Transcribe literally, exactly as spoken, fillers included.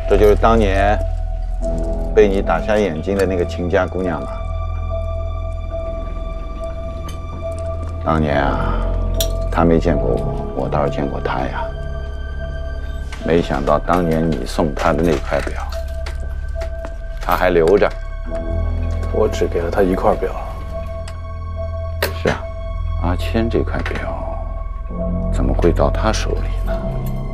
这就是当年被你打瞎眼睛的那个秦家姑娘吧？当年啊，她没见过我，我倒是见过她呀。没想到当年你送她的那块表，她还留着。 我只给了她一块表。 是啊，阿谦这块表怎么会到她手里呢？